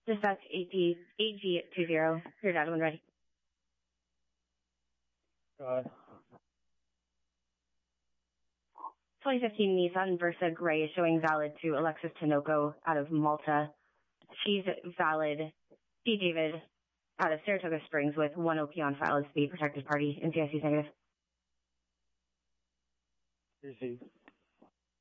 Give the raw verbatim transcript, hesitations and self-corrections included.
Dispatch A G two zero. Your dad when ready. God. twenty fifteen Nissan Versa Gray is showing valid to Alexis Tinoco out of Malta. She's valid. D. David out of Saratoga Springs with one O P on file as the protected party. N C I C is negative. Receive.